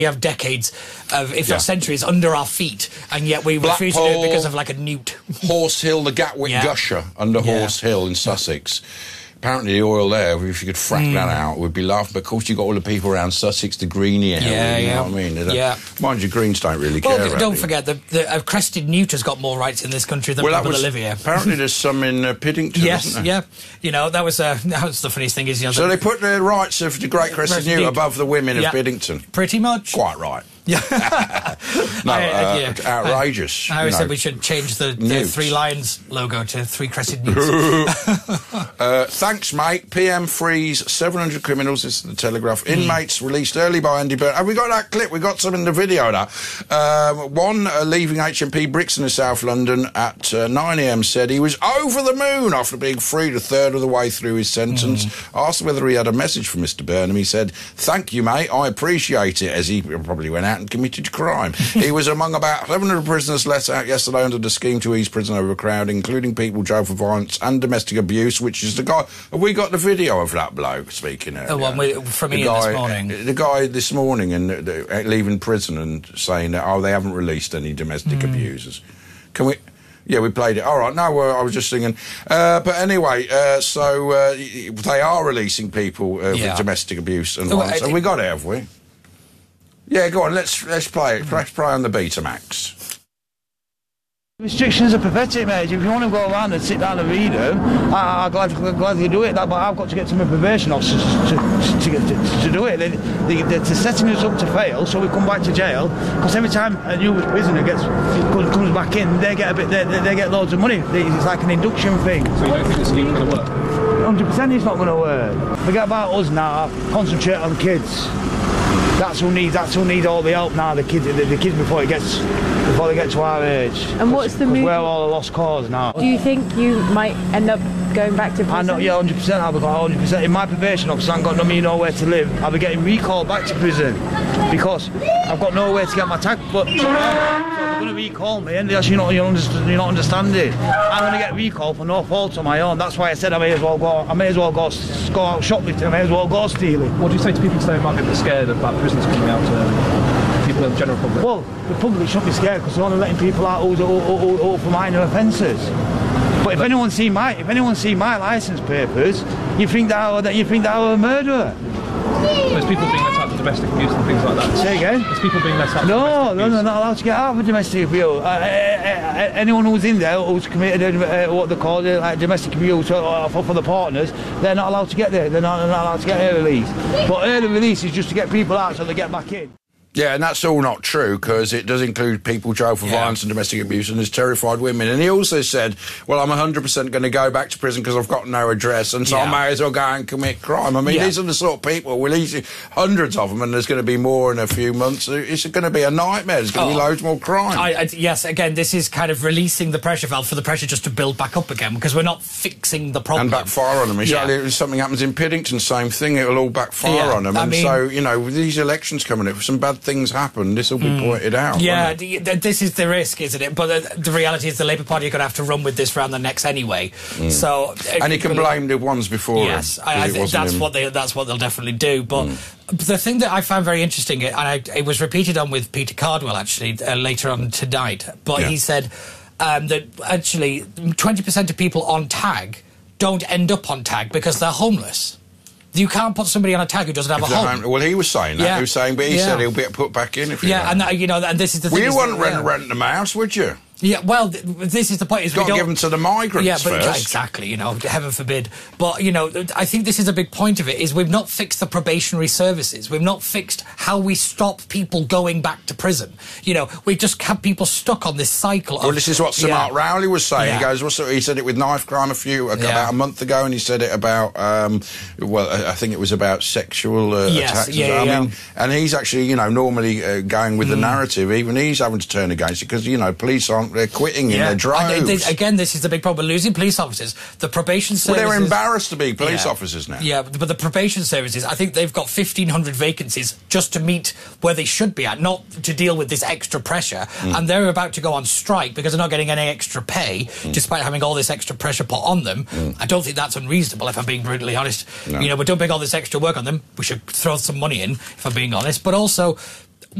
We have decades of, if not centuries, under our feet, and yet we refuse to do it because of like a newt. Horse Hill, the Gatwick Gusher under Horse Hill in Sussex. Apparently the oil there, if you could frack that out, we'd be laughing. But of course, you've got all the people around Sussex, the Greenie area, you know what I mean? Mind you, Greens don't really care about don't forget, the crested newt has got more rights in this country than people that live here. Apparently there's some in Piddington, isn't there? You know, that was the funniest thing is, you know... So they put the rights of the great crested newt above the women of Piddington? Pretty much. Quite right. Outrageous. I always said we should change the 3 Lions logo to 3 crested newts. Thanks, mate. PM frees 700 criminals. This is the Telegraph. Inmates released early by Andy Burnham. Have we got that clip? We got some in the video now. One leaving HMP Brixton in South London at 9 a.m. said he was over the moon after being freed a third of the way through his sentence. Asked whether he had a message from Mr. Burnham. He said, "Thank you, mate. I appreciate it," as he probably went out and committed crime. He was among about 700 prisoners let out yesterday under the scheme to ease prison overcrowding, including people jailed for violence and domestic abuse, which is the guy... Have we got the video of that bloke speaking earlier? The one from Ian this morning. The guy this morning leaving prison and saying that, they haven't released any domestic abusers. Can we... Yeah, we played it. All right, no, I was just singing. But anyway, so they are releasing people with domestic abuse and violence. Have we got it, have we? Yeah, go on, let's play it. Let's play on the Betamax. Restrictions are pathetic, mate. If you want to go around and sit down and read them, I'll gladly do it. But I've got to get to my probation officers to do it. They're setting us up to fail, so we come back to jail. Because every time a new prisoner comes back in, they get loads of money. It's like an induction thing. So you don't think the scheme's going to work? 100% it's not going to work. Forget about us now. Concentrate on kids. That's who needs all the help now. The kids before they get to our age. And what's the move? We're all a lost cause now. Do you think you might end up going back to prison? I know, yeah, 100%. I'll be 100%. In my probation officer, I've got nowhere to live. I'll be getting recalled back to prison because I've got nowhere to get my tag. But so they're going to recall me, and you're not understanding. I'm going to get recalled for no fault of my own. That's why I said I may as well go out shoplifting. I may as well go stealing. What do you say to people today who might be a bit scared about prisoners coming out to people in the general public? Well, the public shouldn't be scared because they're only letting people out who for minor offences. But if anyone see my licence papers, you think that I were a murderer. There's people being let out for domestic abuse and things like that. Say again? There's people being let out for No, they're not allowed to get out for domestic abuse. Anyone who's in there who's committed what they call domestic abuse for the partners, they're not allowed to get there. They're not allowed to get early release. But early release is just to get people out so they get back in. Yeah, and that's all not true, because it does include people jailed for violence and domestic abuse, and there's terrified women. And he also said, well, I'm 100% going to go back to prison because I've got no address, and so I may as well go and commit crime. I mean, these are the sort of people, we'll easily, hundreds of them, and there's going to be more in a few months. It's going to be a nightmare. There's going to be loads more crime. Yes, again, this is kind of releasing the pressure valve for the pressure just to build back up again, because we're not fixing the problem. And backfire on them. Exactly. If something happens in Piddington, same thing, it'll all backfire on them. And so, you know, with these elections coming up, if some bad things happen, this will be pointed out. Yeah, this is the risk, isn't it? But the reality is the Labour Party are going to have to run with this round the next anyway. So, and he can blame the ones before. Yes, that's what they'll definitely do. But the thing that I found very interesting, and it was repeated on with Peter Cardwell actually later on tonight. But he said that actually 20% of people on tag don't end up on tag because they're homeless. You can't put somebody on a tag who doesn't have a home. Well, he was saying that. Yeah. He was saying, but he said he'll be put back in if he and this is the thing. Well, you wouldn't rent them a house, would you? Yeah, well, this is the point. Is got to give them to the migrants first. Exactly, you know, heaven forbid. But, you know, I think this is a big point of it, is we've not fixed the probationary services. We've not fixed how we stop people going back to prison. You know, we just have people stuck on this cycle of... Well, this is what Sir Mark Rowley was saying. He goes, he said it with knife crime about a month ago, and he said it about, I think it was about sexual attacks. And he's actually, you know, normally going with the narrative. Even he's having to turn against it because, you know, police aren't... They're quitting in their droves. Again, this is the big problem. We're losing police officers. The probation services... Well, they're embarrassed to be police officers now. Yeah, but the probation services, I think they've got 1,500 vacancies just to meet where they should be at, not to deal with this extra pressure. And they're about to go on strike because they're not getting any extra pay, despite having all this extra pressure put on them. I don't think that's unreasonable, if I'm being brutally honest. No. You know, we're dumping all this extra work on them. We should throw some money in, if I'm being honest. But also...